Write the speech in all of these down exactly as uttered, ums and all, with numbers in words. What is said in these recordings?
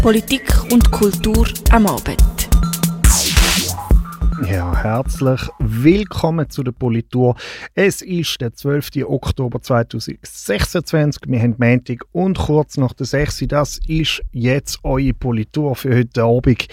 Politik und Kultur am Abend. Ja, herzlich willkommen zu der Politur. Es ist der zwölfter Oktober zweitausendsechsundzwanzig. Wir haben Montag und kurz nach der sechs. Das ist jetzt eure Politur für heute Abend,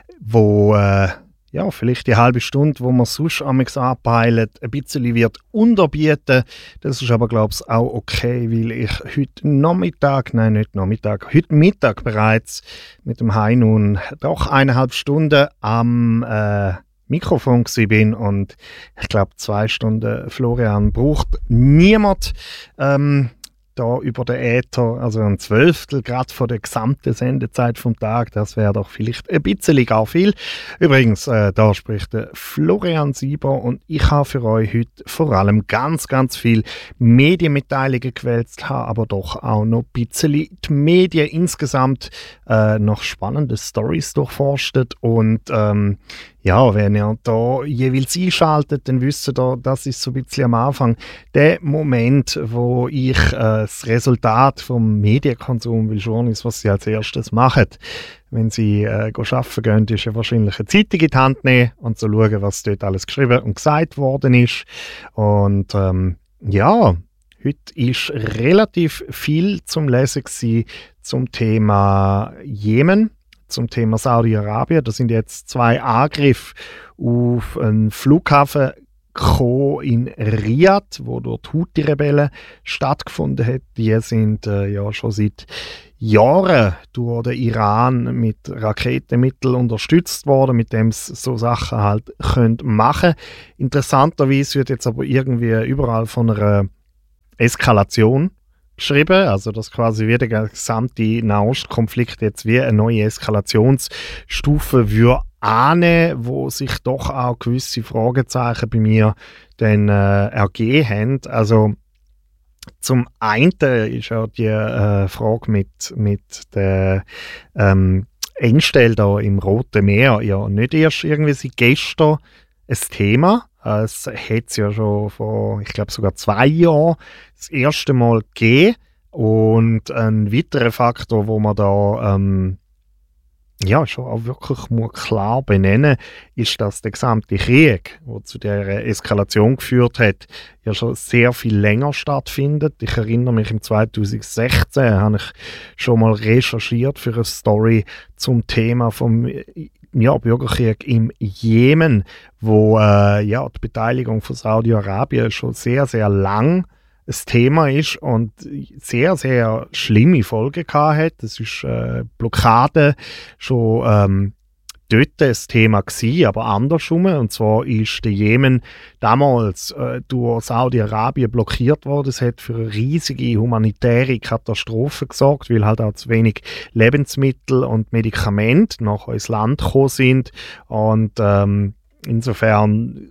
wo äh, ja, vielleicht die halbe Stunde, wo man sonst amigs anpeilen, ein bisschen wird unterbieten. Das ist aber, glaube ich, auch okay, weil ich heute Nachmittag, nein, nicht Nachmittag, heute Mittag bereits mit dem Heinun doch eineinhalb Stunden am äh, Mikrofon gewesen bin und ich glaube, zwei Stunden Florian braucht niemand ähm, da über den Äther, also ein Zwölftel gerade von der gesamten Sendezeit vom Tag, das wäre doch vielleicht ein bisschen gar viel. Übrigens, äh, da spricht der Florian Sieber und ich habe für euch heute vor allem ganz, ganz viel Medienmitteilungen gewälzt, habe aber doch auch noch ein bisschen die Medien insgesamt äh, noch spannende Storys durchforstet und ähm, ja, wenn ihr da jeweils einschaltet, dann wisst ihr, das ist so ein bisschen am Anfang der Moment, wo ich äh, das Resultat vom Medienkonsum will schauen, ist, was sie als erstes machen. Wenn sie äh, arbeiten gehen, ist ja wahrscheinlich eine Zeitung in die Hand nehmen und so schauen, was dort alles geschrieben und gesagt worden ist. Und ähm, ja, heute ist relativ viel zum Lesen gewesen zum Thema Jemen. Zum Thema Saudi-Arabien. Da sind jetzt zwei Angriffe auf einen Flughafen in Riyadh, wo dort Houthi-Rebellen stattgefunden hat. Die sind äh, ja schon seit Jahren durch den Iran mit Raketenmitteln unterstützt worden, mit dem sie so Sachen halt können machen. Interessanterweise wird jetzt aber irgendwie überall von einer Eskalation geschrieben, also dass quasi wie der gesamte Nahostkonflikt jetzt wie eine neue Eskalationsstufe würde ahnen, wo sich doch auch gewisse Fragezeichen bei mir dann äh, ergeben haben. Also zum einen ist ja die äh, Frage mit, mit der ähm, Engstelle da im Roten Meer ja nicht erst irgendwie seit gestern ein Thema. Es hat es ja schon vor, ich glaube sogar zwei Jahren das erste Mal gegeben. Und ein weiterer Faktor, wo man da ähm, ja, schon auch wirklich muss klar benennen, ist, dass der gesamte Krieg, der zu dieser Eskalation geführt hat, ja schon sehr viel länger stattfindet. Ich erinnere mich, im zweitausendsechzehn habe ich schon mal recherchiert für eine Story zum Thema vom ja, Bürgerkrieg im Jemen, wo äh, ja, die Beteiligung von Saudi-Arabien schon sehr, sehr lang ein Thema ist und sehr, sehr schlimme Folgen gehabt hat. Das ist äh, Blockade schon ähm, dort ein Thema gewesen, aber andersrum. Und zwar ist der Jemen damals äh, durch Saudi-Arabien blockiert worden. Es hat für eine riesige humanitäre Katastrophe gesorgt, weil halt auch zu wenig Lebensmittel und Medikamente nachher ins Land gekommen sind. Und ähm, insofern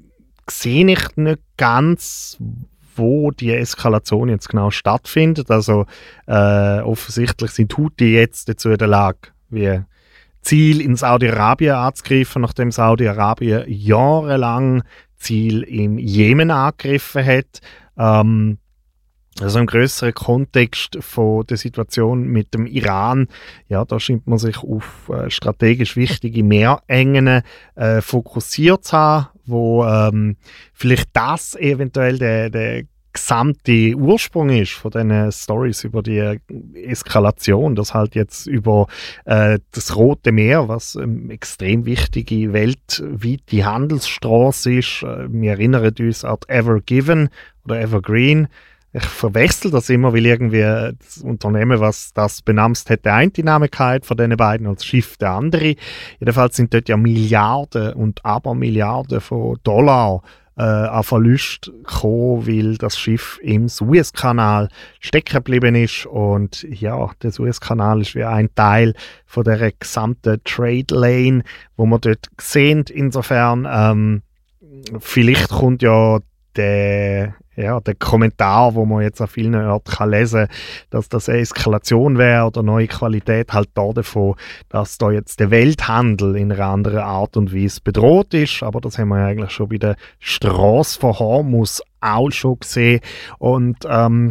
sehe ich nicht ganz, wo die Eskalation jetzt genau stattfindet. Also äh, offensichtlich sind Houthi jetzt dazu in der Lage, wie Ziel in Saudi-Arabien anzugreifen, nachdem Saudi-Arabien jahrelang Ziel im Jemen angegriffen hat. Ähm, also im grösseren Kontext von der Situation mit dem Iran, ja, da scheint man sich auf äh, strategisch wichtige Meerengen äh, fokussiert zu haben, wo ähm, vielleicht das eventuell der, der gesamte Ursprung ist von diesen Stories über die Eskalation, dass halt jetzt über äh, das Rote Meer, was eine extrem wichtige weltweite Handelsstraße ist, äh, wir erinnern uns an Ever Given oder Evergreen. Ich verwechsel das immer, weil irgendwie das Unternehmen, was das benamst hat, der eine Name gehabt von diesen beiden als Schiff der andere. Jedenfalls sind dort ja Milliarden und Abermilliarden von Dollar äh, an Verlust gekommen, weil das Schiff im Suezkanal stecken geblieben ist. Und ja, der Suezkanal ist wie ein Teil von der gesamten Trade Lane, wo man dort sehen. Insofern, ähm, vielleicht kommt ja der Ja, der Kommentar, wo man jetzt an vielen Orten kann lesen kann, dass das eine Eskalation wäre oder neue Qualität, halt da davon, dass da jetzt der Welthandel in einer anderen Art und Weise bedroht ist. Aber das haben wir ja eigentlich schon bei der Strasse von Hormuz auch schon gesehen. Und ähm,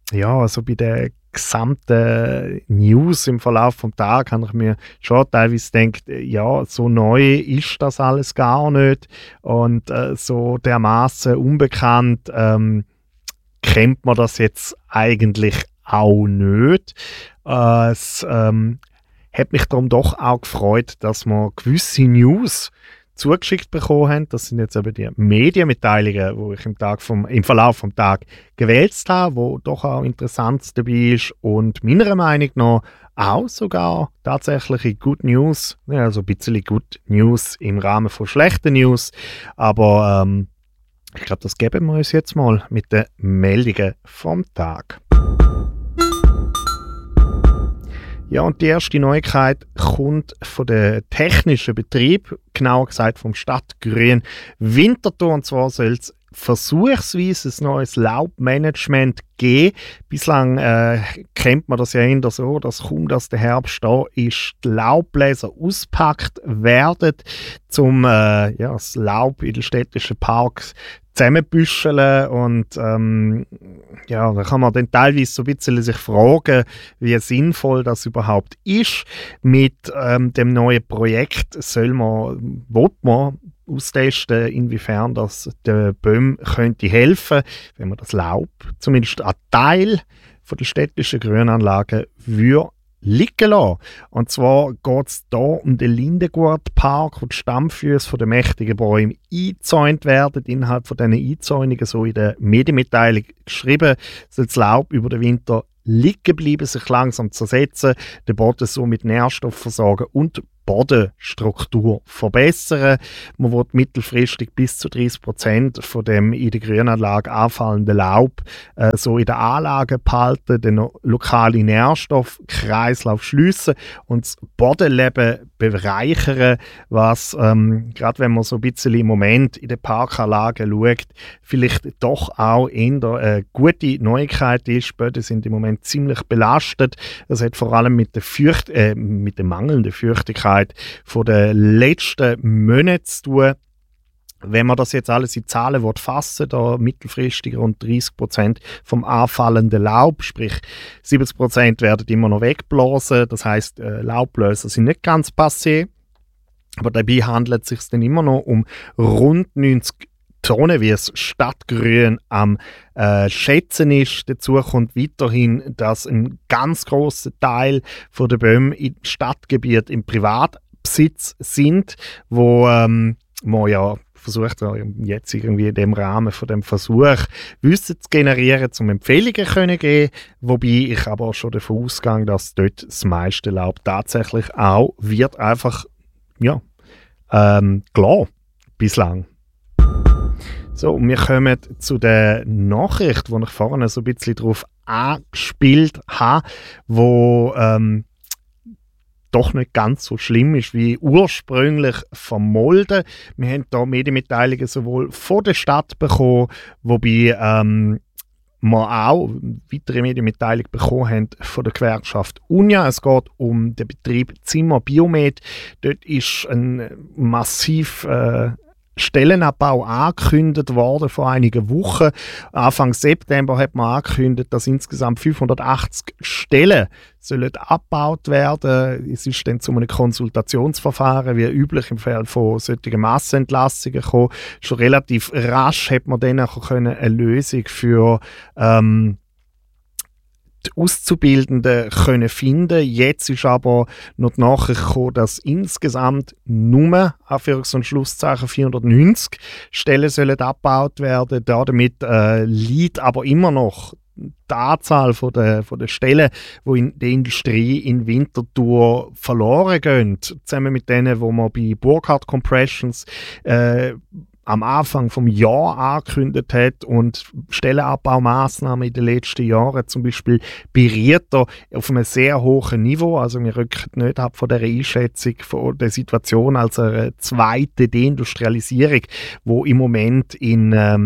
Ja, also bei der gesamten News im Verlauf des Tages habe ich mir schon teilweise gedacht, ja, so neu ist das alles gar nicht und äh, so dermaßen unbekannt ähm, kennt man das jetzt eigentlich auch nicht. Äh, es ähm, hat mich darum doch auch gefreut, dass wir gewisse News zugeschickt bekommen haben. Das sind jetzt eben die Medienmitteilungen, die ich im, Tag vom, im Verlauf des Tages gewählt habe, wo doch auch interessant dabei ist und meiner Meinung nach auch sogar tatsächliche Good News, ja, also ein bisschen Good News im Rahmen von schlechten News, aber ähm, ich glaube, das geben wir uns jetzt mal mit den Meldungen vom Tag. Ja, und die erste Neuigkeit kommt von den technischen Betrieb, genauer gesagt vom Stadtgrün Winterthur. Und zwar soll es versuchsweise ein neues Laubmanagement geben. Bislang äh, kennt man das ja eher so, dass kaum dass der Herbst da ist, die Laubbläser auspackt werden, um äh, ja, das Laub in den städtischen Parks zusammenbüscheln und ähm, ja, da kann man dann teilweise so ein bisschen sich fragen, wie sinnvoll das überhaupt ist. Mit ähm, dem neuen Projekt soll man, will man austesten, inwiefern das den Bäumen könnte helfen, wenn man das Laub, zumindest ein Teil von der städtischen Grünanlagen, würde liegen lassen. Und zwar geht es hier um den Lindengurtpark, wo die Stammfüße von den mächtigen Bäumen eingezäunt werden. Innerhalb von diesen Einzäunungen, so in der Medienmitteilung geschrieben, soll das Laub über den Winter liegen bleiben, sich langsam zersetzen, den Boden so mit Nährstoffen versorgen und Bodenstruktur verbessern. Man will mittelfristig bis zu dreißig Prozent von dem in der Grünanlage anfallenden Laub äh, so in der Anlage behalten, den lokalen Nährstoffkreislauf schliessen und das Bodenleben bereichern, was ähm, gerade wenn man so ein bisschen im Moment in den Parkanlagen schaut, vielleicht doch auch eher eine gute Neuigkeit ist. Böden sind im Moment ziemlich belastet. Das hat vor allem mit der, Feucht, äh, mit der mangelnden Feuchtigkeit von den letzten Monaten zu tun. Wenn man das jetzt alles in Zahlen fassen, da mittelfristig rund dreißig Prozent vom anfallenden Laub, sprich siebzig Prozent werden immer noch weggeblasen, das heisst, äh, Laubbläser sind nicht ganz passé, aber dabei handelt es sich dann immer noch um rund neunzig Tonnen, wie es Stadtgrün am äh, Schätzen ist. Dazu kommt weiterhin, dass ein ganz grosser Teil von der Bäume im Stadtgebiet im Privatbesitz sind, wo ähm, man ja versucht, jetzt irgendwie in dem Rahmen von dem Versuch Wissen zu generieren, um Empfehlungen können geben, wobei ich aber auch schon davon ausgehe, dass dort das meiste Laub tatsächlich auch wird einfach ja ähm, klar bislang. So, und wir kommen zu der Nachricht, die ich vorhin so ein bisschen darauf angespielt habe, wo ähm, doch nicht ganz so schlimm ist wie ursprünglich vermolden. Wir haben hier Medienmitteilungen sowohl von der Stadt bekommen, wobei ähm, wir auch weitere Medienmitteilungen bekommen haben von der Gewerkschaft Unia. Es geht um den Betrieb Zimmer Biomed. Dort ist ein massiv äh, Stellenabbau angekündigt worden vor einigen Wochen. Anfang September hat man angekündigt, dass insgesamt fünfhundertachtzig Stellen sollen abgebaut werden. Es ist dann zu einem Konsultationsverfahren, wie üblich im Fall von solchen Massenentlassungen gekommen. Schon relativ rasch hat man dann auch eine Lösung für ähm, die Auszubildenden können finden. Jetzt ist aber noch die Nachricht gekommen, dass insgesamt nur, Anführungs- und Schlusszeichen, vierhundertneunzig Stellen sollen abgebaut werden. Damit äh, liegt aber immer noch die Anzahl von der, von der Stellen, die in der Industrie in Winterthur verloren gehen. Zusammen mit denen, die man bei Burkhardt Compressions äh, am Anfang des Jahres angekündigt hat und Stellenabbaumaßnahmen in den letzten Jahren, zum Beispiel bei Rieter, auf einem sehr hohen Niveau. Also wir rücken nicht ab von der Einschätzung von der Situation als eine zweite Deindustrialisierung, wo im Moment in ähm,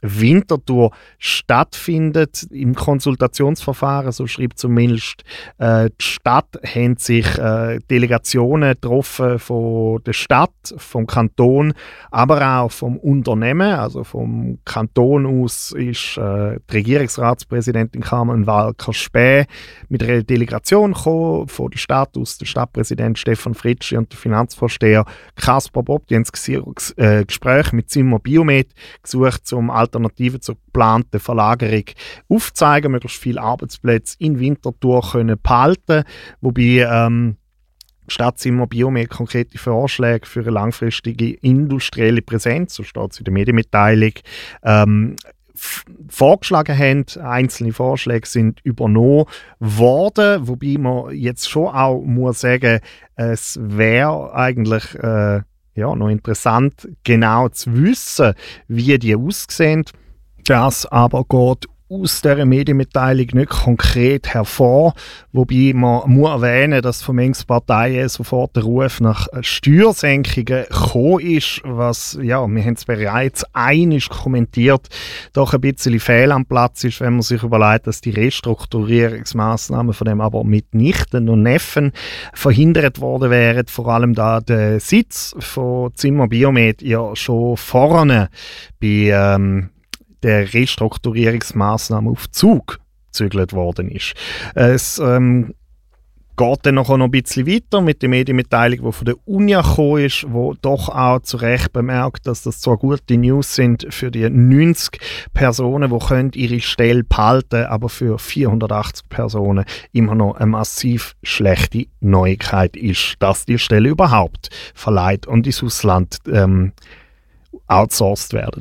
Winterthur stattfindet im Konsultationsverfahren, so schreibt zumindest äh, die Stadt, haben sich äh, Delegationen getroffen von der Stadt, vom Kanton, aber auch vom Unternehmen. Also vom Kanton aus ist äh, die Regierungsratspräsidentin Carmen Walker-Späh mit einer Delegation gekommen, von der Stadt aus der Stadtpräsident Stefan Fritschi und der Finanzvorsteher Kaspar Bob. Die haben das äh, Gespräch mit Zimmer Biomed gesucht, um Alternativen zur geplanten Verlagerung aufzuzeigen, möglichst viele Arbeitsplätze in Winterthur können behalten, wobei ähm, Stadt Zimmer Biomed konkrete Vorschläge für eine langfristige industrielle Präsenz, so steht es in der Medienmitteilung, ähm, f- vorgeschlagen haben. Einzelne Vorschläge sind übernommen worden, wobei man jetzt schon auch muss sagen, es wäre eigentlich äh, ja, noch interessant, genau zu wissen, wie die aussehen. Das aber geht aus dieser Medienmitteilung nicht konkret hervor, wobei man muss erwähnen, dass von manchen Parteien sofort der Ruf nach Steuersenkungen gekommen ist, was, ja, wir haben es bereits einig kommentiert, doch ein bisschen fehl am Platz ist, wenn man sich überlegt, dass die Restrukturierungsmaßnahmen von dem aber mitnichten und Neffen verhindert worden wären, vor allem da der Sitz von Zimmer Biomed ja schon vorne bei ähm, der Restrukturierungsmaßnahmen auf Zug gezügelt worden ist. Es ähm, geht dann noch ein bisschen weiter mit der Medienmitteilung, die von der Unia gekommen ist, wo doch auch zu Recht bemerkt, dass das zwar gute News sind für die neunzig Personen, die können ihre Stelle behalten, aber für vierhundertachtzig Personen immer noch eine massiv schlechte Neuigkeit ist, dass die Stelle überhaupt verleiht und ins Ausland ähm, outsourced werden.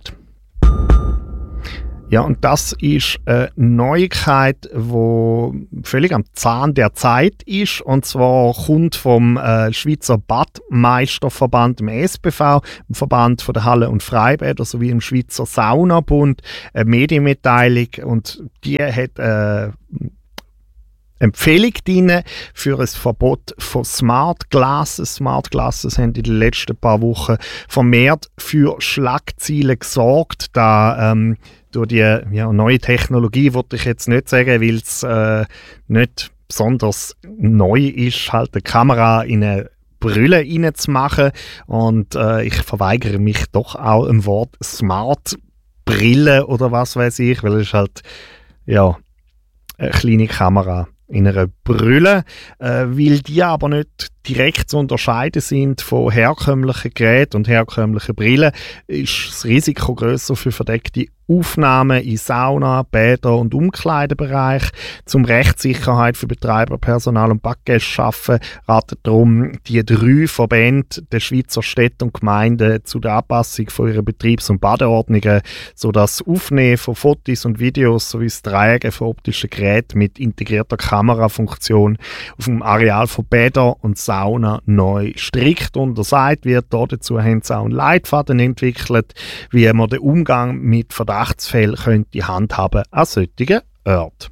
Ja, und das ist eine Neuigkeit, die völlig am Zahn der Zeit ist. Und zwar kommt vom äh, Schweizer Badmeisterverband, dem S B V, dem Verband von der Halle- und Freibäder sowie dem Schweizer Saunabund, eine Medienmitteilung. Und die hat äh, Empfehlung drin für ein Verbot von Smart Glasses. Smart Glasses haben in den letzten paar Wochen vermehrt für Schlagzeilen gesorgt, da ähm, durch die ja, neue Technologie, würde ich jetzt nicht sagen, weil es äh, nicht besonders neu ist, halt eine Kamera in eine Brille reinzumachen. Und äh, ich verweigere mich doch auch im Wort Smart Brille oder was weiß ich, weil es ist halt ja, eine kleine Kamera in einer Brille, äh, weil die aber nicht direkt zu unterscheiden sind von herkömmlichen Geräten und herkömmlichen Brillen, ist das Risiko grösser für verdeckte Aufnahmen in Sauna, Bäder und Umkleidebereich. Zum Rechtssicherheit für Betreiber, Personal und Badgäste schaffen, raten darum die drei Verbände der Schweizer Städte und Gemeinden zu der Anpassung von ihren Betriebs- und Badeordnungen, sodass das Aufnehmen von Fotos und Videos sowie das Tragen von optischen Geräten mit integrierter Kamerafunktion auf dem Areal von Bädern und Sauna neu strikt untersagt wird. Dazu haben sie auch einen Leitfaden entwickelt, wie man den Umgang mit Verdachtsfällen könnte handhaben an solchen Orten.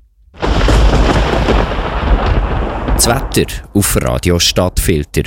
Das Wetter auf Radio Stadtfilter.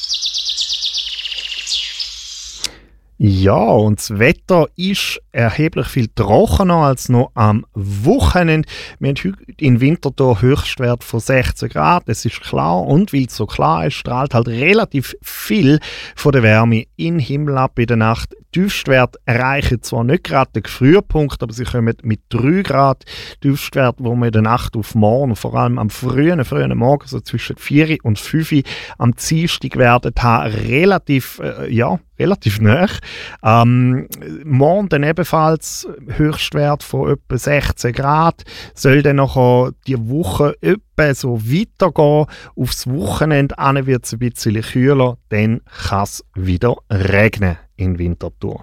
Ja, und das Wetter ist erheblich viel trockener als noch am Wochenende. Wir haben heute in Winterthur Höchstwert von sechzehn Grad. Es ist klar, und weil es so klar ist, strahlt halt relativ viel von der Wärme in den Himmel ab in der Nacht. Tiefstwert erreichen zwar nicht gerade den Frühpunkt, aber sie kommen mit drei Grad Tiefstwert, wo wir in der Nacht auf morgen, vor allem am frühen, frühen Morgen, so zwischen vier und fünf am Dienstag werden haben, relativ, äh, ja, relativ nah. Ähm, morgen dann ebenfalls Höchstwert von etwa sechzehn Grad. Soll dann nachher die Woche etwa so weitergehen. Aufs Wochenende an wird es ein bisschen kühler, dann kann es wieder regnen in Winterthur.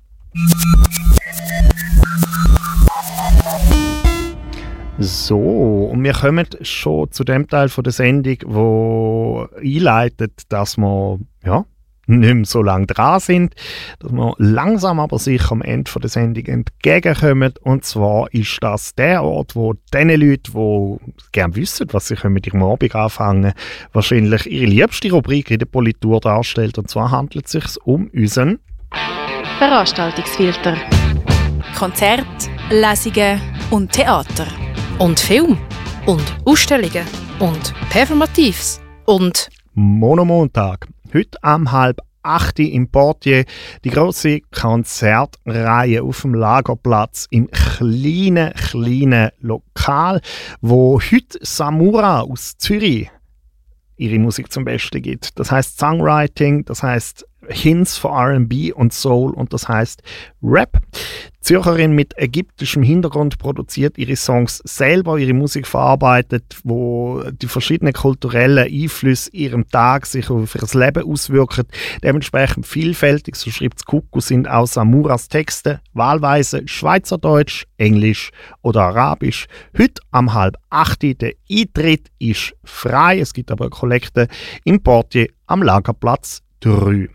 So, und wir kommen schon zu dem Teil von der Sendung, wo einleitet, dass wir ja, nicht mehr so lange dran sind, dass wir langsam aber sicher am Ende der Sendung entgegenkommen. Und zwar ist das der Ort, wo den Leuten, die gerne wissen, was sie mit ihrem Abend anfangen, wahrscheinlich ihre liebste Rubrik in der Politur darstellt. Und zwar handelt es sich um unseren Veranstaltungsfilter. Konzerte, Lesungen und Theater. Und Film. Und Ausstellungen. Und Performatives. Und Monomontag. Heute am halb acht im Portier die grosse Konzertreihe auf dem Lagerplatz im kleinen, kleinen Lokal, wo heute Samura aus Zürich ihre Musik zum Besten gibt. Das heißt Songwriting, das heißt Hints für R and B und Soul und das heißt Rap. Die Zürcherin mit ägyptischem Hintergrund produziert ihre Songs selber, ihre Musik verarbeitet, wo die verschiedenen kulturellen Einflüsse ihrem Tag sich auf ihr Leben auswirken. Dementsprechend vielfältig, so schreibt es Kuku, sind auch Samuras Texte wahlweise Schweizerdeutsch, Englisch oder Arabisch. Heute am halb acht, der Eintritt ist frei. Es gibt aber eine Kollekte im Portier am Lagerplatz drei.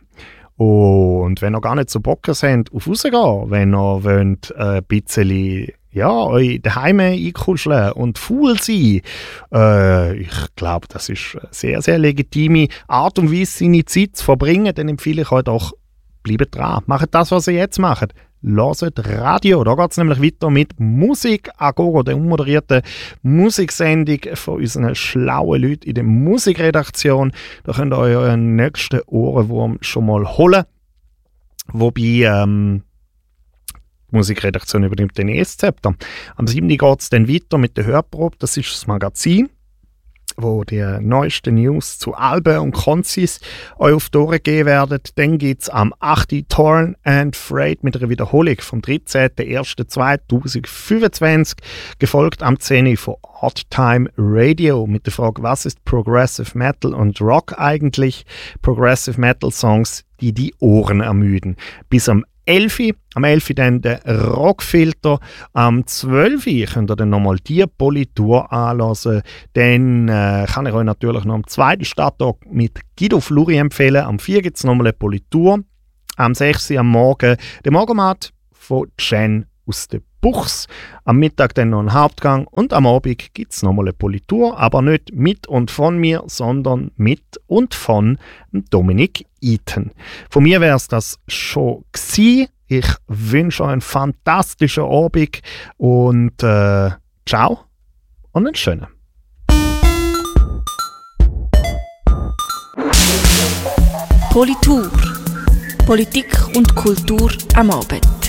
Und wenn ihr gar nicht so Bock habt, auf rausgehen, wenn ihr wollt, äh, ein bisschen ja, euch daheim einkuscheln und faul sein, äh, ich glaube, das ist eine sehr, sehr legitime Art und Weise, seine Zeit zu verbringen, dann empfehle ich euch doch, bleibt dran. Macht das, was ihr jetzt macht. Hört Radio. Da geht es nämlich weiter mit Musik Agogo, der unmoderierten Musiksendung von unseren schlauen Leuten in der Musikredaktion. Da könnt ihr euch euren nächsten Ohrenwurm schon mal holen. Wobei ähm, die Musikredaktion übernimmt den ersten Zepter. Am siebten geht es dann weiter mit der Hörprobe. Das ist das Magazin, wo die neuesten News zu Alben und Konzis euch auf die Ohren geben werden. Dann gibt es am achten Torn and Freight mit einer Wiederholung vom dreizehnten ersten zweitausendfünfundzwanzig, gefolgt am zehnten von Hot Time Radio mit der Frage, was ist Progressive Metal und Rock eigentlich? Progressive Metal Songs, die die Ohren ermüden. Bis am elften Am elften dann der Rockfilter. Am zwölften könnt ihr dann nochmal die Politur anhören. Dann äh, kann ich euch natürlich noch am zweiten Stadttag mit Guido Fluri empfehlen. Am vierten gibt es nochmal eine Politur. Am sechsten am Morgen der Morgenmat von Jen aus der Buchs. Am Mittag dann noch ein Hauptgang und am Abend gibt es nochmal eine Politur, aber nicht mit und von mir, sondern mit und von Dominik Eaton. Von mir wäre es das schon gewesen. Ich wünsche euch einen fantastischen Abend und äh, ciao und einen schönen. Politur. Politik und Kultur am Abend.